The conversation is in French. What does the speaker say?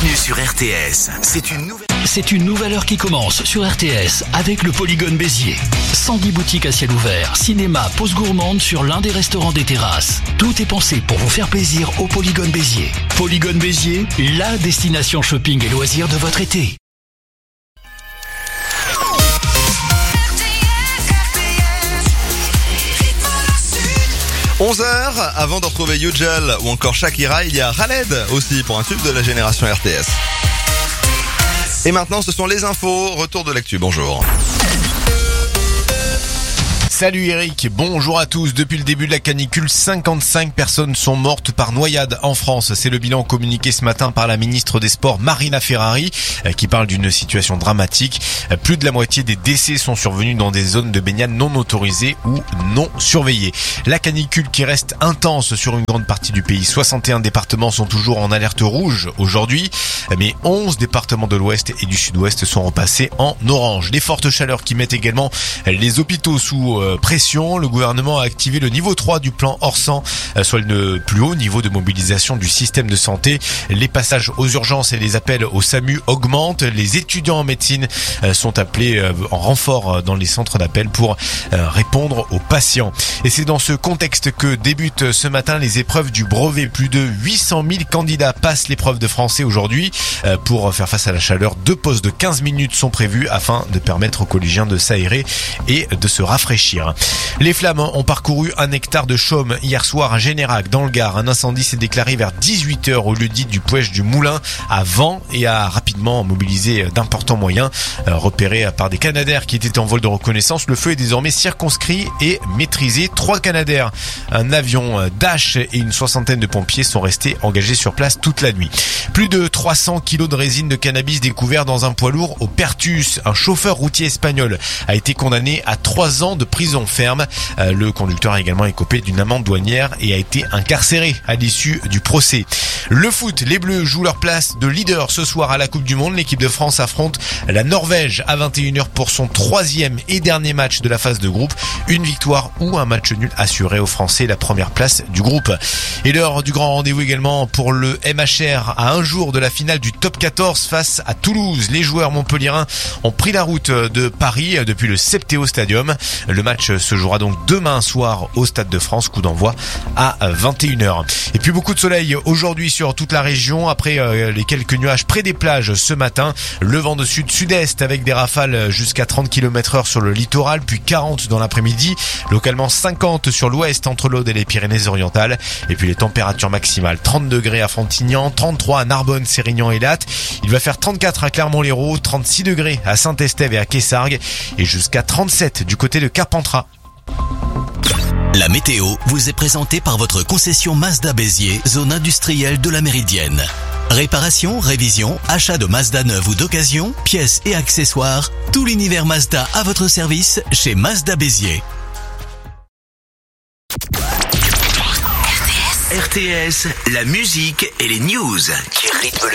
Bienvenue sur RTS. C'est une nouvelle heure qui commence sur RTS avec le Polygone Béziers. 110 boutiques à ciel ouvert, cinéma, pause gourmande sur l'un des restaurants des terrasses. Tout est pensé pour vous faire plaisir au Polygone Béziers. Polygone Béziers, la destination shopping et loisirs de votre été. « 11h, avant de retrouver Yujel ou encore Shakira, il y a Khaled aussi pour un tube de la génération RTS. Et maintenant, ce sont les infos. Retour de l'actu, bonjour. Salut Eric, bonjour à tous. Depuis le début de la canicule, 55 personnes sont mortes par noyade en France. C'est le bilan communiqué ce matin par la ministre des Sports Marina Ferrari qui parle d'une situation dramatique. Plus de la moitié des décès sont survenus dans des zones de baignade non autorisées ou non surveillées. La canicule qui reste intense sur une grande partie du pays. 61 départements sont toujours en alerte rouge aujourd'hui, mais 11 départements de l'ouest et du sud-ouest sont repassés en orange. Les fortes chaleurs qui mettent également les hôpitaux sous pression. Le gouvernement a activé le niveau 3 du plan Orsan, soit le plus haut niveau de mobilisation du système de santé. Les passages aux urgences et les appels au SAMU augmentent. Les étudiants en médecine sont appelés en renfort dans les centres d'appel pour répondre aux patients. Et c'est dans ce contexte que débutent ce matin les épreuves du brevet. Plus de 800 000 candidats passent l'épreuve de français aujourd'hui. Pour faire face à la chaleur, 2 pauses de 15 minutes sont prévues afin de permettre aux collégiens de s'aérer et de se rafraîchir. Les flammes ont parcouru 1 hectare de chaume hier soir à Générac dans le Gard. Un incendie s'est déclaré vers 18h au lieu dit du Pouèche du Moulin à Vent et a rapidement mobilisé d'importants moyens. Repéré par des Canadair qui étaient en vol de reconnaissance, le feu est désormais circonscrit et maîtrisé. 3 Canadair, un avion Dash et une 60aine de pompiers sont restés engagés sur place toute la nuit. Plus de 300 kilos de résine de cannabis découvert dans un poids lourd au Pertus. Un chauffeur routier espagnol a été condamné à 3 ans de prison ferme. Le conducteur a également écopé d'une amende douanière et a été incarcéré à l'issue du procès. Le foot, les Bleus jouent leur place de leader ce soir à la Coupe du Monde. L'équipe de France affronte la Norvège à 21h pour son 3e et dernier match de la phase de groupe. Une victoire ou un match nul assurait aux Français la première place du groupe. Et l'heure du grand rendez-vous également pour le MHR à un jour de la finale du top 14 face à Toulouse. Les joueurs montpelliérains ont pris la route de Paris depuis le Septéo Stadium. Le match se jouera donc demain soir au Stade de France, coup d'envoi à 21h. Et puis beaucoup de soleil aujourd'hui sur toute la région après les quelques nuages près des plages ce matin. Le vent de sud-sud-est avec des rafales jusqu'à 30 km/h sur le littoral, puis 40 dans l'après-midi, localement 50 sur l'ouest entre l'Aude et les Pyrénées-Orientales. Et puis les températures maximales, 30 degrés à Frontignan, 33 à Narbonne, Sérignan et Latte. Il va faire 34 à Clermont-Lérault, 36 degrés à Saint-Estève et à Quessargues et jusqu'à 37 du côté de Carpentras. La météo vous est présentée par votre concession Mazda Béziers, zone industrielle de la Méridienne. Réparation, révision, achat de Mazda neuve ou d'occasion, pièces et accessoires, tout l'univers Mazda à votre service chez Mazda Béziers. RTS, la musique et les news qui rythment